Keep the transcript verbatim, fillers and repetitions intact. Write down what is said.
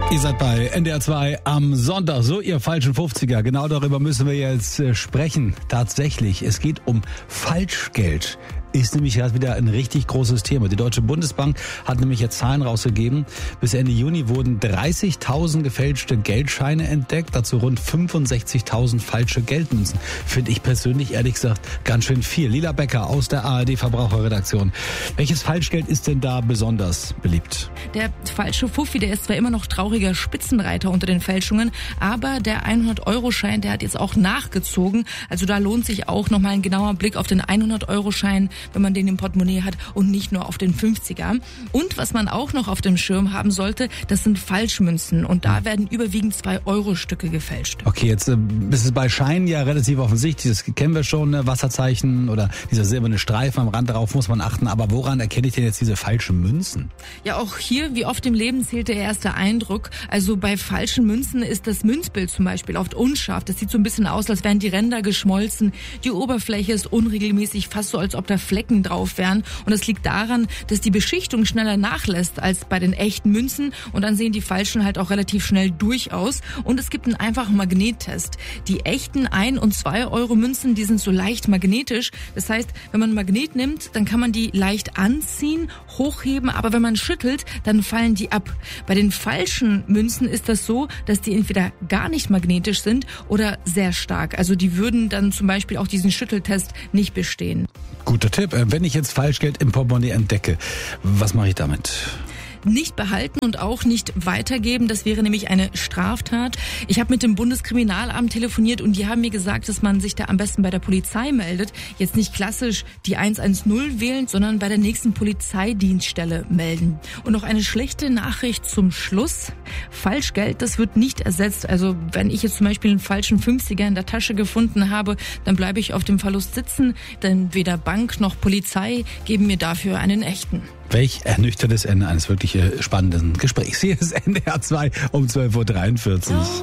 Ihr seid bei N D R zwei am Sonntag, so ihr falschen fünfziger. Genau darüber müssen wir jetzt äh, sprechen. Tatsächlich, es geht um Falschgeld. Ist nämlich gerade wieder ein richtig großes Thema. Die Deutsche Bundesbank hat nämlich jetzt Zahlen rausgegeben. Bis Ende Juni wurden dreißigtausend gefälschte Geldscheine entdeckt, dazu rund fünfundsechzigtausend falsche Geldmünzen. Finde ich persönlich ehrlich gesagt ganz schön viel. Lila Becker aus der A R D Verbraucherredaktion. Welches Falschgeld ist denn da besonders beliebt? Der falsche Fuffi, der ist zwar immer noch trauriger Spitzenreiter unter den Fälschungen, aber der hundert-Euro-Schein, der hat jetzt auch nachgezogen. Also da lohnt sich auch nochmal ein genauer Blick auf den hundert-Euro-Schein, wenn man den im Portemonnaie hat und nicht nur auf den fünfziger. Und was man auch noch auf dem Schirm haben sollte, das sind Falschmünzen. Und da werden überwiegend zwei-Euro-Stücke gefälscht. Okay, jetzt äh, ist es bei Scheinen ja relativ offensichtlich. Das kennen wir schon, ne? Wasserzeichen oder dieser silberne Streifen am Rand, darauf muss man achten. Aber woran erkenne ich denn jetzt diese falschen Münzen? Ja, auch hier, wie oft im Leben, zählt der erste Eindruck. Also bei falschen Münzen ist das Münzbild zum Beispiel oft unscharf. Das sieht so ein bisschen aus, als wären die Ränder geschmolzen. Die Oberfläche ist unregelmäßig, fast so, als ob da Flecken drauf wären. Und das liegt daran, dass die Beschichtung schneller nachlässt als bei den echten Münzen. Und dann sehen die falschen halt auch relativ schnell durch aus. Und es gibt einen einfachen Magnettest. Die echten ein- und zwei-Euro-Münzen, die sind so leicht magnetisch. Das heißt, wenn man ein Magnet nimmt, dann kann man die leicht anziehen, hochheben. Aber wenn man schüttelt, dann fallen die ab. Bei den falschen Münzen ist das so, dass die entweder gar nicht magnetisch sind oder sehr stark. Also die würden dann zum Beispiel auch diesen Schütteltest nicht bestehen. Guter Tipp. Wenn ich jetzt Falschgeld im Portemonnaie entdecke, was mache ich damit? Nicht behalten und auch nicht weitergeben. Das wäre nämlich eine Straftat. Ich habe mit dem Bundeskriminalamt telefoniert und die haben mir gesagt, dass man sich da am besten bei der Polizei meldet. Jetzt nicht klassisch die hundertzehn wählen, sondern bei der nächsten Polizeidienststelle melden. Und noch eine schlechte Nachricht zum Schluss. Falschgeld, das wird nicht ersetzt. Also wenn ich jetzt zum Beispiel einen falschen fünfziger in der Tasche gefunden habe, dann bleibe ich auf dem Verlust sitzen. Denn weder Bank noch Polizei geben mir dafür einen echten. Welch ernüchterndes Ende eines wirklich spannenden Gesprächs. Hier ist N D R zwei um zwölf Uhr dreiundvierzig.